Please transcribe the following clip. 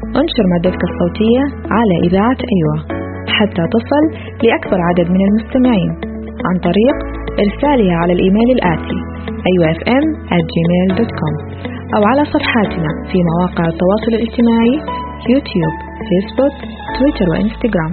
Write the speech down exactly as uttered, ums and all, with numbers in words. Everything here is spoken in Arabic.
انشر مادتك الصوتية على إذاعة أيوة حتى تصل لأكبر عدد من المستمعين عن طريق إرسالها على الإيميل الآتي أيوة إف إم آت جيميل دوت كوم أو على صفحاتنا في مواقع التواصل الاجتماعي يوتيوب، فيسبوك، تويتر وإنستغرام.